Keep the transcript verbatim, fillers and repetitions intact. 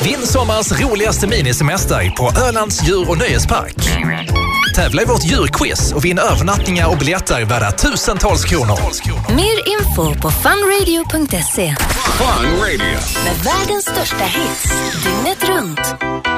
Vinn sommars roligaste minisemester på Ölands djur- och nöjespark. Tävla i vårt djurquiz och vinn övernattningar och biljetter värda tusentals kronor. Mer info på funradio punkt se. Fun Radio. Med världens största hits, dygnet runt.